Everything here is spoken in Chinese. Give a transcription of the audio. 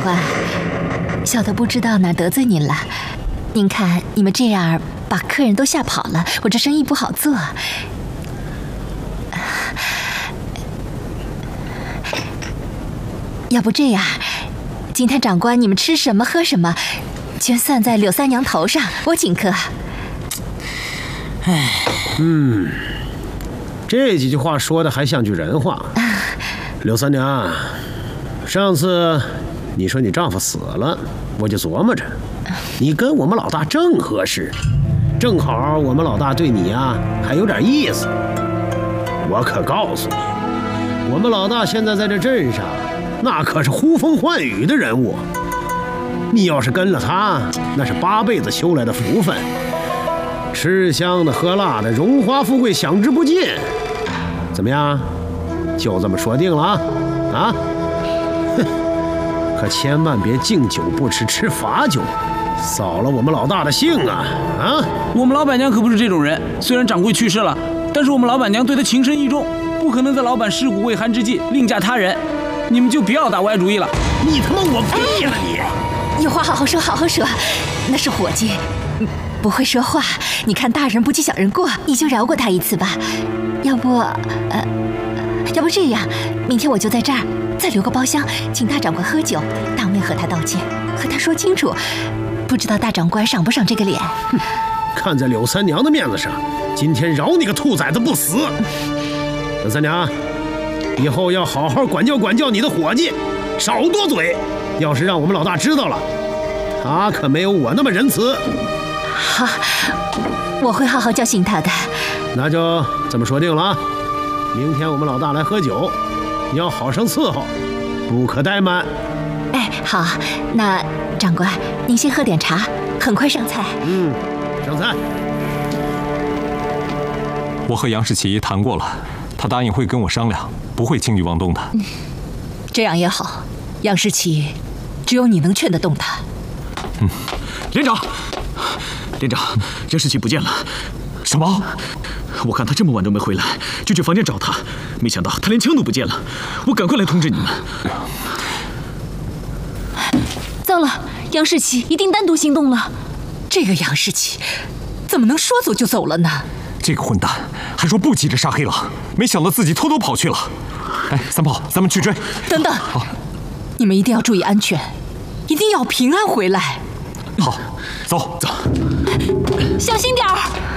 官，小的不知道哪得罪您了。您看你们这样把客人都吓跑了，我这生意不好做。要不这样，今天长官你们吃什么喝什么，全算在柳三娘头上，我请客。 哎，这几句话说的还像句人话。柳三娘，上次你说你丈夫死了，我就琢磨着，你跟我们老大正合适，正好我们老大对你啊还有点意思。我可告诉你，我们老大现在在这镇上，那可是呼风唤雨的人物。你要是跟了他，那是8辈子修来的福分，吃香的喝辣的，荣华富贵享之不尽。怎么样？就这么说定了啊！啊！哼，可千万别敬酒不吃吃罚酒，扫了我们老大的兴啊！啊！ 我们老板娘可不是这种人，虽然掌柜去世了，但是我们老板娘对他情深意重，不可能在老板尸骨未寒之际另嫁他人。你们就不要打歪主意了。 你他妈我屁了你！ 有话好好说，好好说。那是伙计，不会说话。你看大人不计小人过，你就饶过他一次吧。要不这样，明天我就在这儿再留个包厢，请大长官喝酒，当面和他道歉，和他说清楚。不知道大长官赏不赏这个脸？ 看在柳三娘的面子上，今天饶你个兔崽子不死。柳三娘，以后要好好管教管教你的伙计，少多嘴。要是让我们老大知道了，他可没有我那么仁慈。 好，我会好好教训他的。 那就这么说定了啊！明天我们老大来喝酒，你要好生伺候，不可怠慢。 哎，好，那长官您先喝点茶，很快上菜。 上菜。 我和杨世奇谈过了，他答应会跟我商量，不会轻举妄动的。 这样也好，杨世奇，只有你能劝得动他。 连长，杨世奇不见了。 什么？ 我看他这么晚都没回来，就去房间找他，没想到他连枪都不见了。我赶快来通知你们。 糟了，杨世奇一定单独行动了。这个杨世奇怎么能说走就走了呢？ 这个混蛋还说不急着杀黑狼，没想到自己偷偷跑去了。哎，三炮，咱们去追。 等等，你们一定要注意安全，一定要平安回来。 好，走。 小心点儿。